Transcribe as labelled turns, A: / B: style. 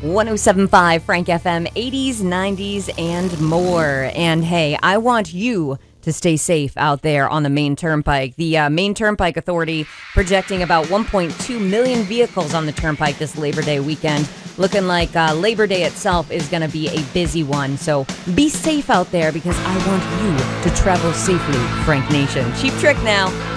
A: 1075 Frank FM, 80s, 90s, and more. And hey, I want you to stay safe out there on the Maine Turnpike. The Maine Turnpike Authority projecting about 1.2 million vehicles on the Turnpike this Labor Day weekend. Looking like Labor Day itself is going to be a busy one. So be safe out there because I want you to travel safely, Frank Nation. Cheap Trick now.